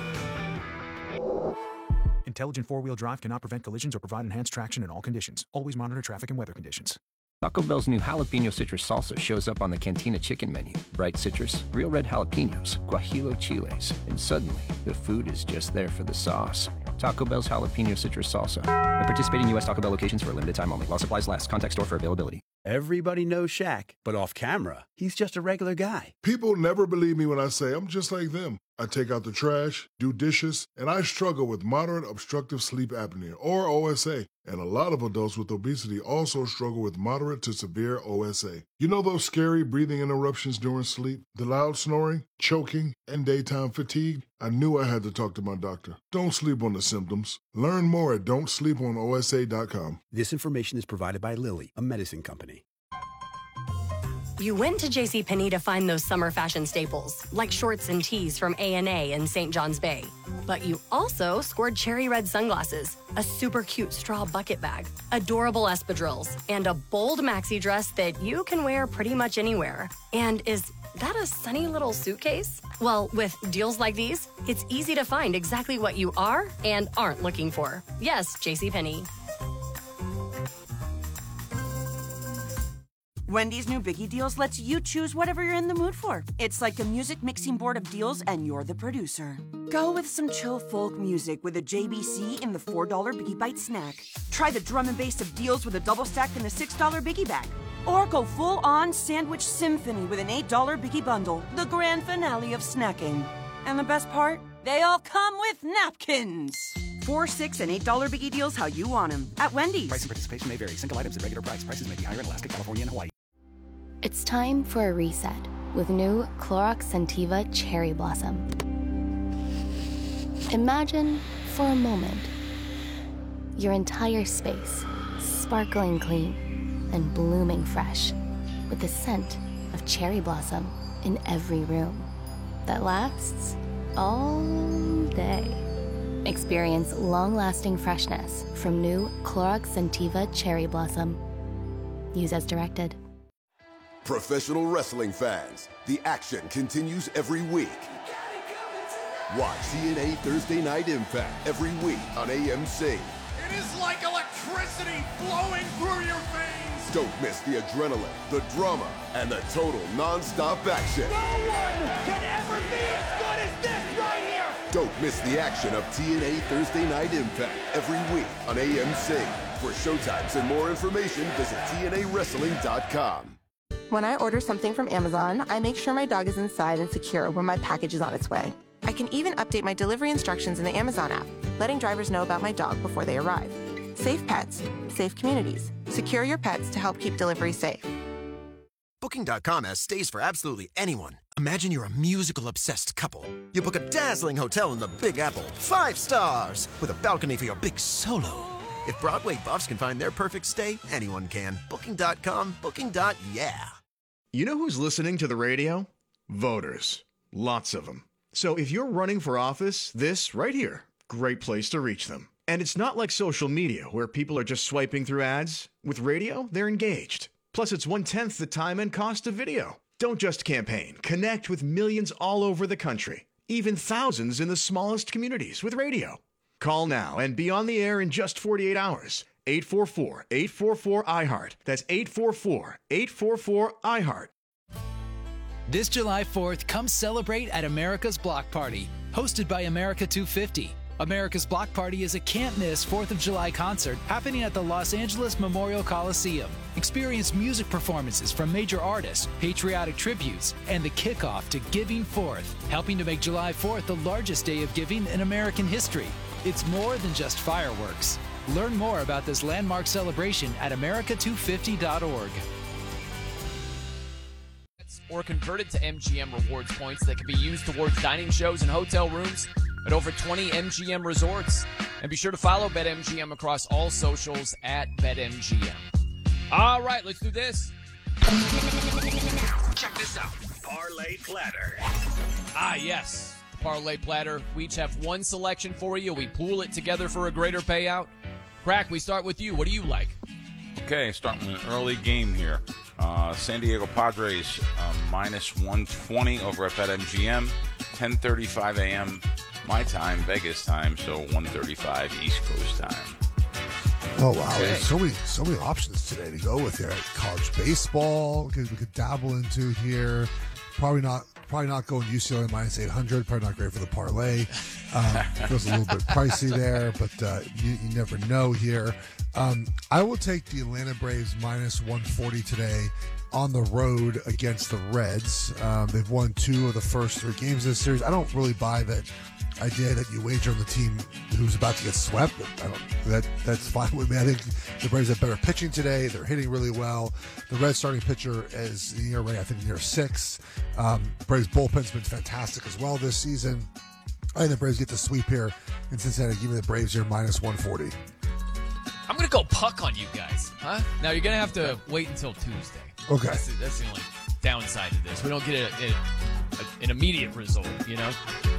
Intelligent four-wheel drive cannot prevent collisions or provide enhanced traction in all conditions. Always monitor traffic and weather conditions. Taco Bell's new jalapeno citrus salsa shows up on the Cantina chicken menu. Bright citrus, real red jalapenos, guajillo chiles, and suddenly the food is just there for the sauce. Taco Bell's jalapeno citrus salsa. At participating U.S. Taco Bell locations for a limited time only. While supplies last. Contact store for availability. Everybody knows Shaq, but off camera, he's just a regular guy. People never believe me when I say I'm just like them. I take out the trash, do dishes, and I struggle with moderate obstructive sleep apnea, or OSA. And a lot of adults with obesity also struggle with moderate to severe OSA. You know those scary breathing interruptions during sleep? The loud snoring, choking, and daytime fatigue? I knew I had to talk to my doctor. Don't sleep on the symptoms. Learn more at don'tsleeponosa.com. This information is provided by Lilly, a medicine company. You went to JCPenney to find those summer fashion staples, like shorts and tees from A&A and St. John's Bay. But you also scored cherry red sunglasses, a super cute straw bucket bag, adorable espadrilles, and a bold maxi dress that you can wear pretty much anywhere. And is that a sunny little suitcase? Well, with deals like these, it's easy to find exactly what you are and aren't looking for. Yes, JCPenney. Wendy's new Biggie Deals lets you choose whatever you're in the mood for. It's like a music mixing board of deals, and you're the producer. Go with some chill folk music with a JBC in the $4 Biggie Bite snack. Try the drum and bass of deals with a double stack in the $6 Biggie Bag. Or go full-on sandwich symphony with an $8 Biggie Bundle, the grand finale of snacking. And the best part? They all come with napkins. $4, $6, and $8 Biggie Deals how you want them at Wendy's. Price and participation may vary. Single items at regular price. Prices may be higher in Alaska, California, and Hawaii. It's time for a reset with new Clorox Scentiva Cherry Blossom. Imagine, for a moment, your entire space sparkling clean and blooming fresh with the scent of cherry blossom in every room that lasts all day. Experience long-lasting freshness from new Clorox Scentiva Cherry Blossom. Use as directed. Professional wrestling fans, the action continues every week. Watch TNA Thursday Night Impact every week on AMC. It is like electricity flowing through your veins. Don't miss the adrenaline, the drama, and the total non-stop action. No one can ever be as good as this right here! Don't miss the action of TNA Thursday Night Impact every week on AMC. For showtimes and more information, visit TNAWrestling.com. When I order something from Amazon, I make sure my dog is inside and secure when my package is on its way. I can even update my delivery instructions in the Amazon app, letting drivers know about my dog before they arrive. Safe pets, safe communities. Secure your pets to help keep delivery safe. Booking.com has stays for absolutely anyone. Imagine you're a musical-obsessed couple. You book a dazzling hotel in the Big Apple, 5 stars, with a balcony for your big solo. If Broadway buffs can find their perfect stay, anyone can. Booking.com, booking.yeah. You know who's listening to the radio? Voters. Lots of them. So if you're running for office, this right here, great place to reach them. And it's not like social media, where people are just swiping through ads. With radio, they're engaged. Plus, it's 1/10 the time and cost of video. Don't just campaign. Connect with millions all over the country. Even thousands in the smallest communities with radio. Call now and be on the air in just 48 hours. 844-844-IHEART. That's 844-844-IHEART. This July 4th, come celebrate at America's Block Party, hosted by America 250. America's Block Party is a can't-miss 4th of July concert happening at the Los Angeles Memorial Coliseum. Experience music performances from major artists, patriotic tributes, and the kickoff to Giving Forth, helping to make July 4th the largest day of giving in American history. It's more than just fireworks. Learn more about this landmark celebration at america250.org. Or converted to MGM rewards points that can be used towards dining shows and hotel rooms at over 20 MGM resorts. And be sure to follow BetMGM across all socials at BetMGM. All right, let's do this. Check this out. Parlay Platter. Ah, yes. The Parlay Platter. We each have one selection for you. We pool it together for a greater payout. Crack, we start with you. What do you like? Okay, starting with an early game here. San Diego Padres minus 120 over at BetMGM. 10:35 a.m. my time, Vegas time, so 1:35 East Coast time. Oh wow! Okay. There's so many options today to go with here. College baseball we could dabble into here. Probably not going UCLA minus 800. Probably not great for the parlay. Feels a little bit pricey there, but you never know here. I will take the Atlanta Braves minus 140 today on the road against the Reds. They've won 2 of the first 3 games of this series. I don't really buy that idea that you wager on the team who's about to get swept. That's fine with me. I think the Braves have better pitching today. They're hitting really well. The Reds starting pitcher is near 6. Braves bullpen's been fantastic as well this season. I think the Braves get the sweep here in Cincinnati. Give me the Braves here minus 140. I'm going to go puck on you guys. Huh? Now, you're going to have to wait until Tuesday. Okay. That's the only downside to this. We don't get an immediate result, you know?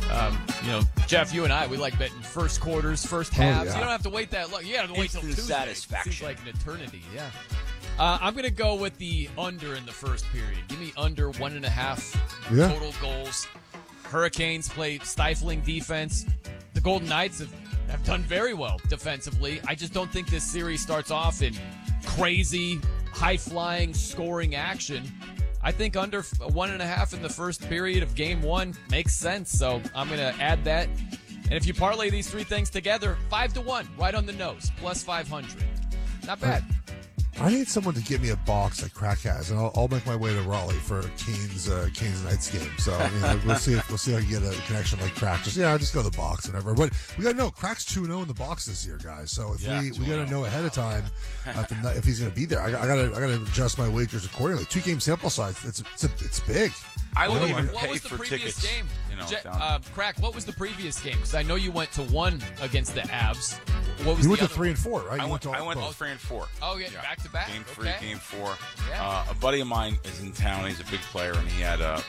Jeff, you and I, we like betting first quarters, first halves. Yeah. You don't have to wait that long. You got to wait till Tuesday. Satisfaction. Seems like an eternity, yeah. I'm going to go with the under in the first period. Give me under 1.5 total goals. Hurricanes play stifling defense. The Golden Knights have done very well defensively. I just don't think this series starts off in crazy, high-flying, scoring action. I think under 1.5 in the first period of Game 1 makes sense, so I'm going to add that. And if you parlay these 3 things together, 5-1, right on the nose, plus 500. Not bad. I need someone to give me a box like Crack has, and I'll make my way to Raleigh for Canes Knights game. So we'll see if I can get a connection like Crack. Just go to the box, whatever. But we got to know Crack's 2-0 in the box this year, guys. So if we got to know ahead of time if he's going to be there. I got to adjust my wagers accordingly. 2-game sample size. It's big. I would even what pay was the for previous tickets. Game? Crack, what was the previous game? Because I know you went to 1 against the Avs. What was you went to 3 and 4, right? I went to 3 and 4. Oh, yeah, back to back. Game 3, Game 4. Yeah. A buddy of mine is in town. He's a big player, and he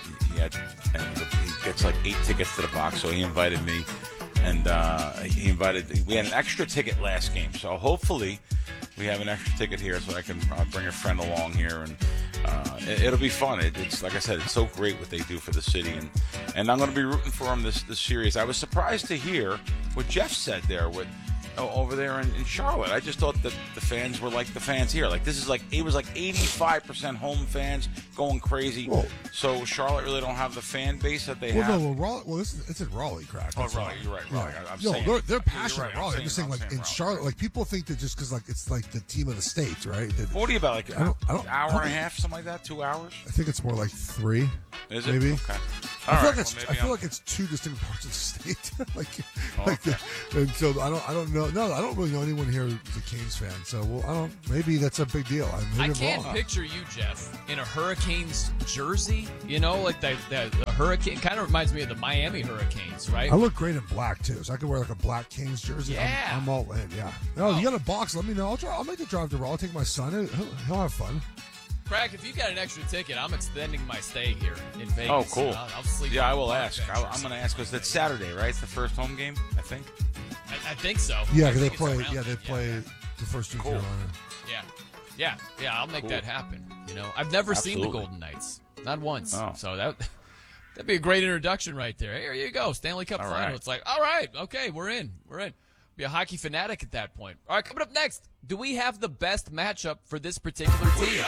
gets like 8 tickets to the box. So he invited me, and we had an extra ticket last game. So hopefully we have an extra ticket here, so I can bring a friend along here, and it'll be fun. It's like I said, it's so great what they do for the city, and I'm going to be rooting for them this series. I was surprised to hear what Jeff said there with over there in Charlotte. I just thought that the fans were like the fans here. Like this is like it was like 85% home fans going crazy. Whoa. So Charlotte really don't have the fan base that they have. It's in Raleigh, Crack. Oh, Raleigh, you're right, Raleigh. Yeah. They're passionate. Right. Raleigh. I'm just saying, like in Charlotte, like people think that just because like it's like the team of the states, right? What are you about? Like an hour and a half, something like that? 2 hours? I think it's more like 3. Is it? Maybe. Okay. I feel like it's 2 distinct parts of the state. And so I don't know. No, I don't really know anyone here who's a Canes fan. So maybe that's a big deal. I can't picture you, Jeff, in a Hurricanes jersey. You know, like the Hurricane kind of reminds me of the Miami Hurricanes, right? I look great in black too, so I could wear like a black Canes jersey. Yeah, I'm all in. Yeah. No, you got a box? Let me know. I'll make the drive to Raleigh. I'll take my son. He'll have fun. Craig, if you got an extra ticket, I'm extending my stay here in Vegas. Oh, cool. I'll sleep. Yeah, I will ask. I'm going to ask because it's Saturday, right? It's the first home game, I think. I think so. Yeah, they play. Yeah, they play the first two. Carolina. Yeah. I'll make that happen. You know, I've never seen the Golden Knights, not once. Oh. So that'd be a great introduction right there. Here you go, Stanley Cup final. Right. It's like, all right, okay, we're in. Be a hockey fanatic at that point. All right, coming up next, do we have the best matchup for this particular team?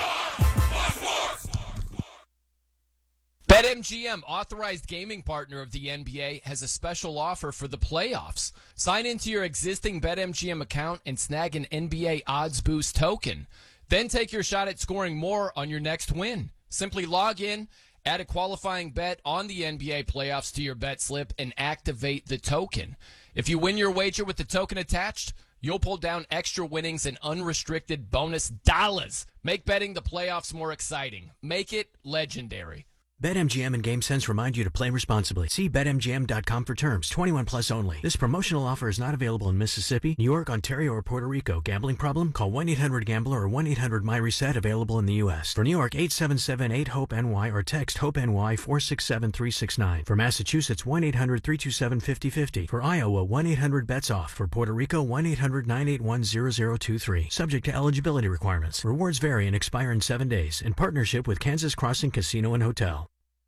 BetMGM, authorized gaming partner of the NBA, has a special offer for the playoffs. Sign into your existing BetMGM account and snag an NBA Odds Boost token. Then take your shot at scoring more on your next win. Simply log in, add a qualifying bet on the NBA playoffs to your bet slip, and activate the token. If you win your wager with the token attached, you'll pull down extra winnings and unrestricted bonus dollars. Make betting the playoffs more exciting. Make it legendary. BetMGM and GameSense remind you to play responsibly. See BetMGM.com for terms. 21 plus only. This promotional offer is not available in Mississippi, New York, Ontario, or Puerto Rico. Gambling problem? Call 1-800-GAMBLER or 1-800-MyReset. Available in the U.S. For New York, 877-8-HOPE-NY or text HOPE-NY 467-369. For Massachusetts, 1-800-327-5050. For Iowa, 1-800-BETS-OFF. For Puerto Rico, 1-800-981-0023. Subject to eligibility requirements. Rewards vary and expire in 7 days. In partnership with Kansas Crossing Casino and Hotel.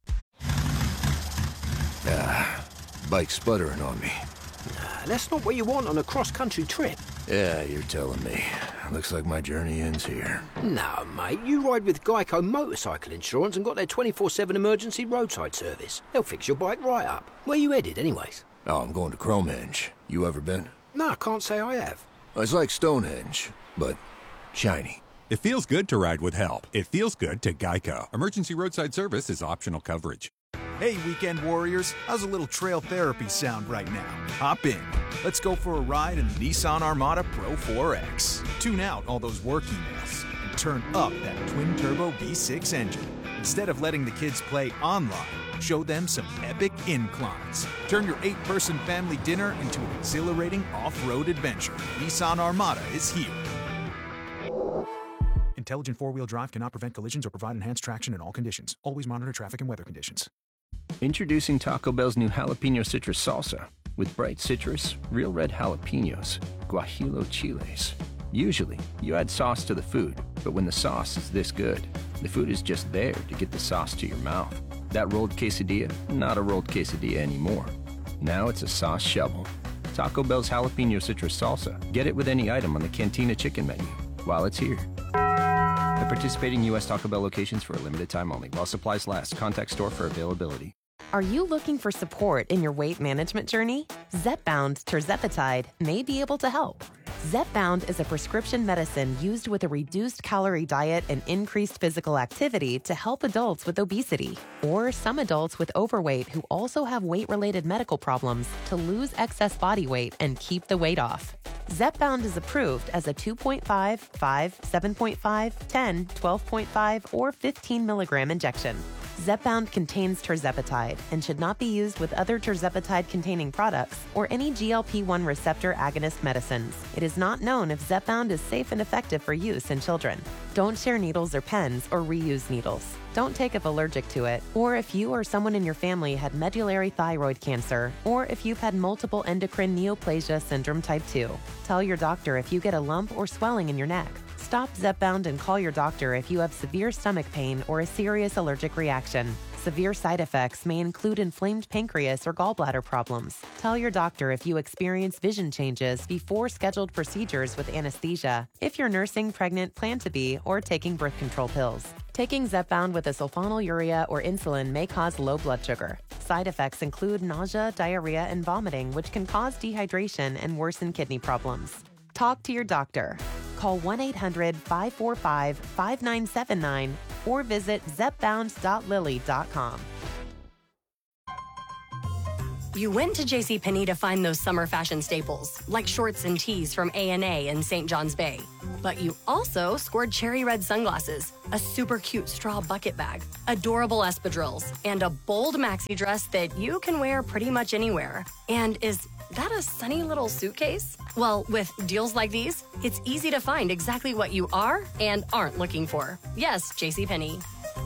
Bike's sputtering on me. That's not what you want on a cross-country trip. Yeah, you're telling me. Looks like my journey ends here. No, mate, you ride with Geico Motorcycle Insurance and got their 24/7 emergency roadside service. They'll fix your bike right up. Where you headed, anyways? Oh, I'm going to Cromenge. You ever been? No, I can't say I have. It's like Stonehenge, but shiny. It feels good to ride with help. It feels good to Geico. Emergency roadside service is optional coverage. Hey, weekend warriors, how's a little trail therapy sound right now? Hop in. Let's go for a ride in the Nissan Armada Pro 4X. Tune out all those work emails and turn up that twin-turbo V6 engine. Instead of letting the kids play online, show them some epic inclines. Turn your 8-person family dinner into an exhilarating off-road adventure. Nissan Armada is here. Intelligent four-wheel drive cannot prevent collisions or provide enhanced traction in all conditions. Always monitor traffic and weather conditions. Introducing Taco Bell's new Jalapeno Citrus Salsa. With bright citrus, real red jalapenos, guajillo chiles. Usually, you add sauce to the food, but when the sauce is this good, the food is just there to get the sauce to your mouth. That rolled quesadilla, not a rolled quesadilla anymore. Now it's a sauce shovel. Taco Bell's Jalapeno Citrus Salsa. Get it with any item on the Cantina Chicken menu while it's here. At participating U.S. Taco Bell locations for a limited time only. While supplies last, contact store for availability. Are you looking for support in your weight management journey? Zepbound tirzepatide may be able to help. Zepbound is a prescription medicine used with a reduced calorie diet and increased physical activity to help adults with obesity or some adults with overweight who also have weight-related medical problems to lose excess body weight and keep the weight off. Zepbound is approved as a 2.5, 5, 7.5, 10, 12.5, or 15 milligram injection. Zepbound contains tirzepatide and should not be used with other tirzepatide-containing products or any GLP-1 receptor agonist medicines. It is not known if Zepbound is safe and effective for use in children. Don't share needles or pens or reuse needles. Don't take if allergic to it, or if you or someone in your family had medullary thyroid cancer, or if you've had multiple endocrine neoplasia syndrome type 2. Tell your doctor if you get a lump or swelling in your neck. Stop Zepbound and call your doctor if you have severe stomach pain or a serious allergic reaction. Severe side effects may include inflamed pancreas or gallbladder problems. Tell your doctor if you experience vision changes before scheduled procedures with anesthesia, if you're nursing, pregnant, plan to be, or taking birth control pills. Taking Zepbound with a sulfonylurea or insulin may cause low blood sugar. Side effects include nausea, diarrhea, and vomiting, which can cause dehydration and worsen kidney problems. Talk to your doctor. Call 1-800-545-5979 or visit zepbound.lilly.com. You went to JCPenney to find those summer fashion staples, like shorts and tees from A&A and St. John's Bay. But you also scored cherry red sunglasses, a super cute straw bucket bag, adorable espadrilles, and a bold maxi dress that you can wear pretty much anywhere. And is that a sunny little suitcase? Well, with deals like these, it's easy to find exactly what you are and aren't looking for. Yes, JCPenney.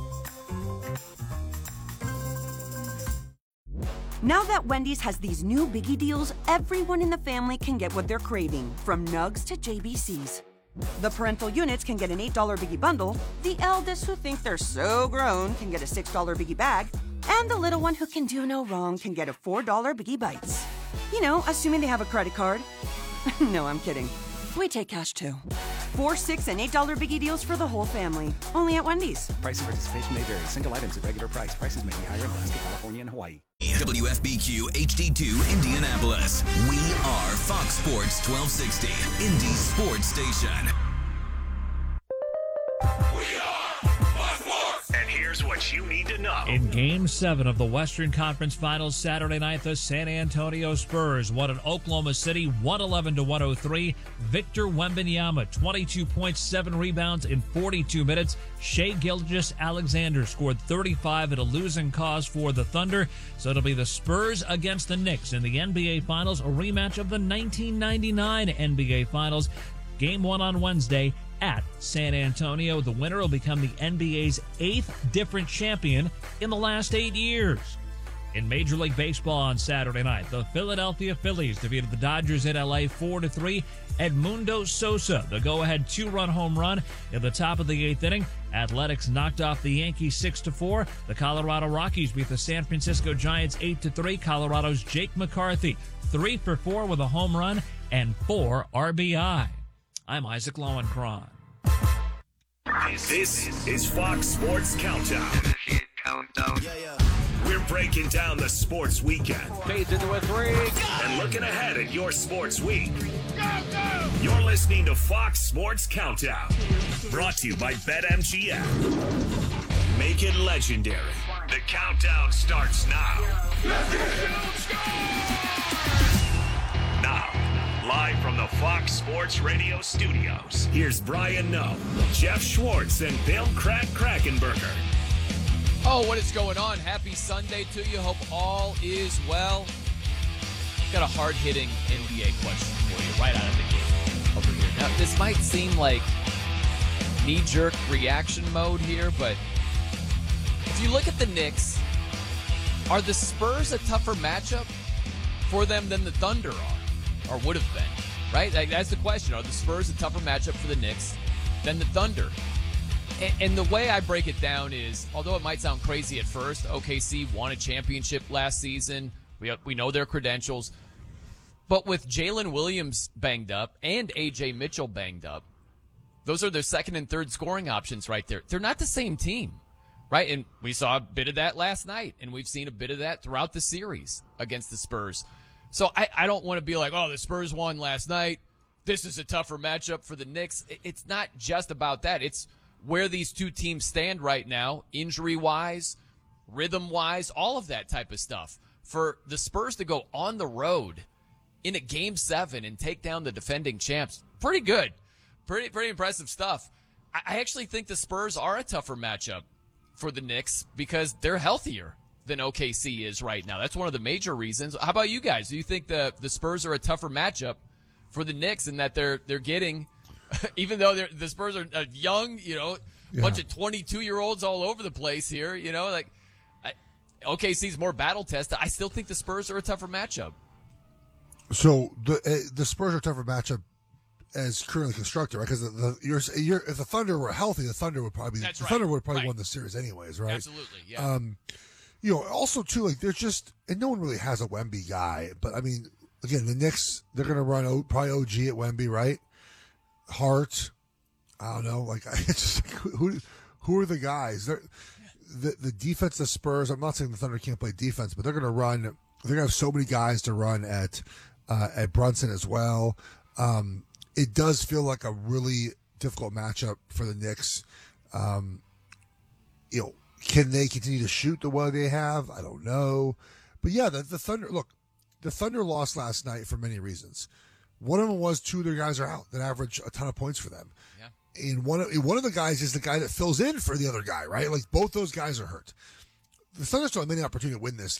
Now that Wendy's has these new biggie deals, everyone in the family can get what they're craving, from nugs to JBCs. The parental units can get an $8 biggie bundle, the eldest who think they're so grown can get a $6 biggie bag, and the little one who can do no wrong can get a $4 biggie bites. You know, assuming they have a credit card. No, I'm kidding. We take cash too. 4, 6, and $8 biggie deals for the whole family. Only at Wendy's. Price and participation may vary. Single items at regular price. Prices may be higher in Alaska, California, and Hawaii. WFBQ HD2 Indianapolis. We are Fox Sports 1260, Indy Sports Station. And here's what you need to know. In Game 7 of the Western Conference Finals Saturday night, the San Antonio Spurs won at Oklahoma City 111-103. Victor Wembanyama, 22 points, 7 rebounds in 42 minutes. Shai Gilgeous-Alexander scored 35 at a losing cause for the Thunder. So it'll be the Spurs against the Knicks in the NBA Finals, a rematch of the 1999 NBA Finals. Game 1 on Wednesday at San Antonio. The winner will become the NBA's 8th different champion in the last 8 years. In Major League Baseball on Saturday night, the Philadelphia Phillies defeated the Dodgers in LA 4-3. Edmundo Sosa, the go-ahead 2-run home run in the top of the 8th inning. Athletics knocked off the Yankees 6-4. The Colorado Rockies beat the San Francisco Giants 8-3. Colorado's Jake McCarthy 3-for-4 with a home run and 4 RBI. I'm Isaac Lowenkron. This is Fox Sports Countdown. We're breaking down the sports weekend. Fades into a 3. And looking ahead at your sports week. You're listening to Fox Sports Countdown. Brought to you by BetMGM. Make it legendary. The countdown starts now. Now, live from the Fox Sports Radio studios, here's Brian Noe, Jeff Schwartz, and Bill Krakenberger. Oh, what is going on? Happy Sunday to you. Hope all is well. Got a hard-hitting NBA question for you right out of the gate over here. Now, this might seem like knee-jerk reaction mode here, but if you look at the Knicks, are the Spurs a tougher matchup for them than the Thunder are, or would have been, right? Like, that's the question. Are the Spurs a tougher matchup for the Knicks than the Thunder? And the way I break it down is, although it might sound crazy at first, OKC won a championship last season. We know their credentials. But with Jalen Williams banged up and A.J. Mitchell banged up, those are their second and third scoring options right there. They're not the same team, right? And we saw a bit of that last night, and we've seen a bit of that throughout the series against the Spurs. So I don't want to be like, oh, the Spurs won last night. This is a tougher matchup for the Knicks. It's not just about that. It's where these two teams stand right now, injury-wise, rhythm-wise, all of that type of stuff. For the Spurs to go on the road in a Game 7 and take down the defending champs, pretty good. Pretty impressive stuff. I actually think the Spurs are a tougher matchup for the Knicks because they're healthier than OKC is right now. That's one of the major reasons. How about you guys? Do you think the Spurs are a tougher matchup for the Knicks in that they're getting – even though the Spurs are young, bunch of 22-year-olds all over the place here, like OKC's more battle tested. I still think the Spurs are a tougher matchup. So the Spurs are a tougher matchup as currently constructed, right? Because if the Thunder were healthy, the Thunder would probably won the series anyways, right? Absolutely, yeah. Also too, like there's just, and no one really has a Wemby guy, but I mean, again, the Knicks, they're going to run probably OG at Wemby, right? Hart, I don't know, like it's just who are the guys? The defense, the Spurs. I'm not saying the Thunder can't play defense, but they're going to run. They're going to have so many guys to run at Brunson as well. It does feel like a really difficult matchup for the Knicks. Can they continue to shoot the way they have? I don't know. But yeah, the Thunder, look, the Thunder lost last night for many reasons. One of them was two of their guys are out that average a ton of points for them. Yeah. And one of the guys is the guy that fills in for the other guy, right? Like both those guys are hurt. The Thunder still have many opportunity to win this